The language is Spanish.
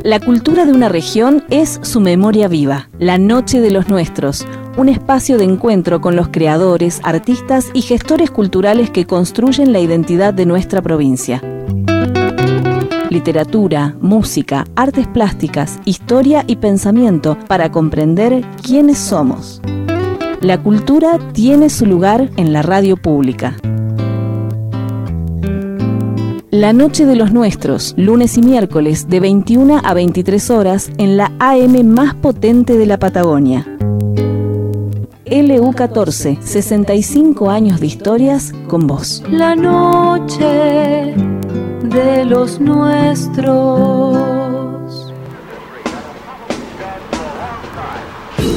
La cultura de una región es su memoria viva. La Noche de los Nuestros, un espacio de encuentro con los creadores, artistas y gestores culturales que construyen la identidad de nuestra provincia. Literatura, música, artes plásticas, historia y pensamiento para comprender quiénes somos. La cultura tiene su lugar en la radio pública. La Noche de los Nuestros, lunes y miércoles de 21 a 23 horas en la AM más potente de la Patagonia. LU14, 65 años de historias con vos. La noche de los nuestros.